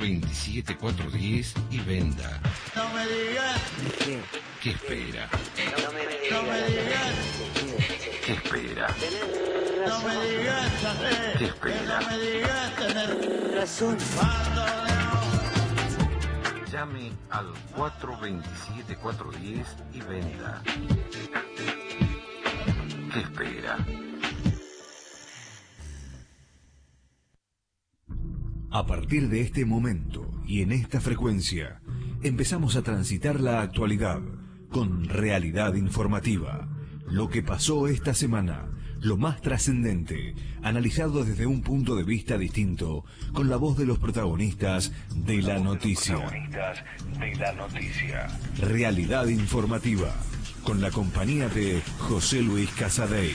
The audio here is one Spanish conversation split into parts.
247-410 y venda. No me digas. ¿Qué espera? No me digas. ¿Qué espera? No me digas. ¿Qué espera? No me digas. Tener razón. Llame al 427-410 y venda. ¿Qué espera? A partir de este momento y en esta frecuencia, empezamos a transitar la actualidad con realidad informativa. Lo que pasó esta semana, lo más trascendente, analizado desde un punto de vista distinto, con la voz de los protagonistas de la noticia. Realidad informativa, con la compañía de José Luis Casadei.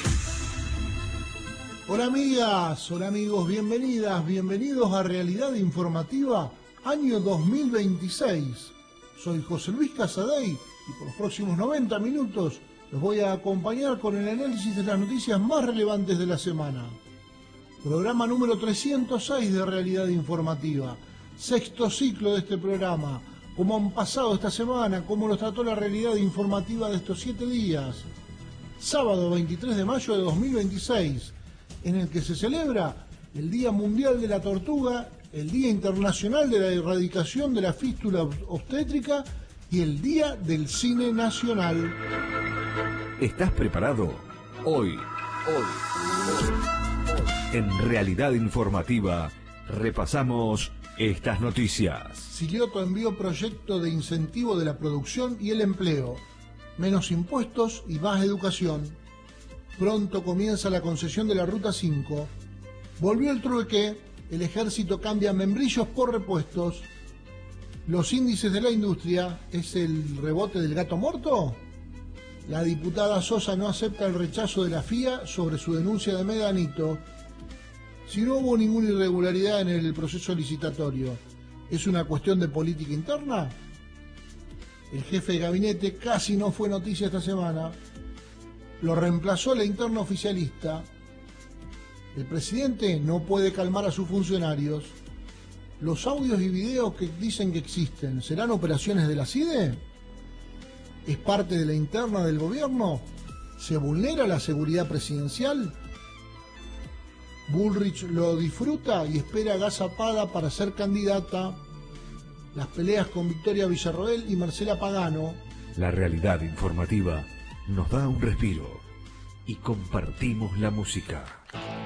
Hola amigas, hola amigos, bienvenidas, bienvenidos a Realidad Informativa, año 2026. Soy José Luis Casadei y por los próximos 90 minutos los voy a acompañar con el análisis de las noticias más relevantes de la semana. Programa número 306 de Realidad Informativa, sexto ciclo de este programa. ¿Cómo han pasado esta semana? ¿Cómo los trató la realidad informativa de estos 7 días? Sábado 23 de mayo de 2026. En el que se celebra el Día Mundial de la Tortuga, el Día Internacional de la Erradicación de la Fístula Obstétrica y el Día del Cine Nacional. ¿Estás preparado? Hoy. En Realidad Informativa, repasamos estas noticias. Silioto envió proyecto de incentivo de la producción y el empleo. Menos impuestos y más educación. Pronto comienza la concesión de la Ruta 5. Volvió el trueque, el ejército cambia membrillos por repuestos. Los índices de la industria, ¿es el rebote del gato muerto? La diputada Sosa no acepta el rechazo de la FIA sobre su denuncia de Medanito. Si no hubo ninguna irregularidad en el proceso licitatorio, ¿es una cuestión de política interna? El jefe de gabinete casi no fue noticia esta semana. Lo reemplazó la interna oficialista. El presidente no puede calmar a sus funcionarios. Los audios y videos que dicen que existen, ¿serán operaciones de la CIDE? ¿Es parte de la interna del gobierno? ¿Se vulnera la seguridad presidencial? Bullrich lo disfruta y espera agazapada para ser candidata. Las peleas con Victoria Villarroel y Marcela Pagano. La realidad informativa nos da un respiro y compartimos la música.